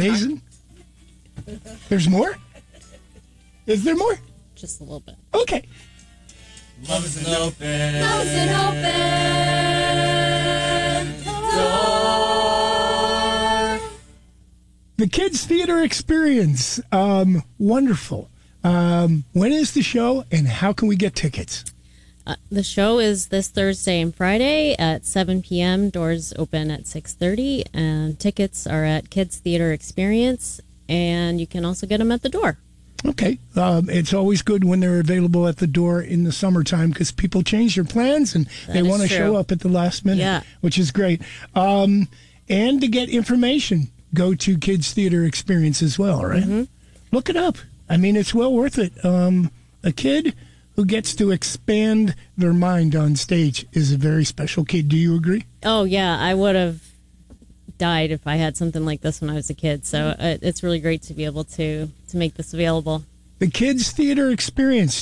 amazing. There's more? Is there more? Just a little bit. Okay. Love is an open. Love is an open door. The Kids Theater Experience. Wonderful. When is the show and how can we get tickets? The show is this Thursday and Friday at 7 p.m. Doors open at 6:30, and tickets are at Kids Theater Experience, and you can also get them at the door. Okay. It's always good when they're available at the door in the summertime because people change their plans and they want to show up at the last minute, which is great. And to get information, go to Kids Theater Experience as well, right? Mm-hmm. Look it up. I mean, it's well worth it. A kid who gets to expand their mind on stage is a very special kid. Do you agree? Oh, yeah. I would have died if I had something like this when I was a kid. So it's really great to be able to make this available. The Kids Theater Experience.